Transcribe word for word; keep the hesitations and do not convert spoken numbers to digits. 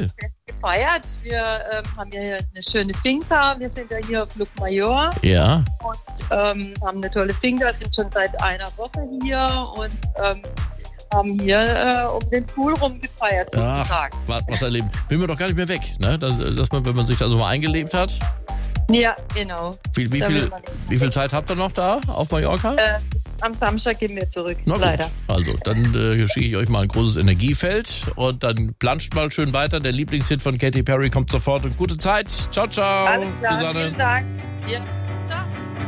Fest gefeiert. Wir ähm, haben ja hier eine schöne Finca. Wir sind ja hier auf Llucmajor. Ja. Und ähm, haben eine tolle Finca, sind schon seit einer Woche hier und ähm, haben hier äh, um den Pool rumgefeiert. Ach, was, was erleben. Will man doch gar nicht mehr weg, ne? Dass, dass man, wenn man sich da so mal eingelebt hat. Ja, genau. Wie, wie, viel, wie viel Zeit habt ihr noch da auf Mallorca? Äh, am Samstag gehen wir zurück, Na gut. leider. Also, dann äh, schicke ich euch mal ein großes Energiefeld und dann planscht mal schön weiter. Der Lieblingshit von Katy Perry kommt sofort und gute Zeit. Ciao, ciao. Alles klar, Susanne. vielen Dank. Ja.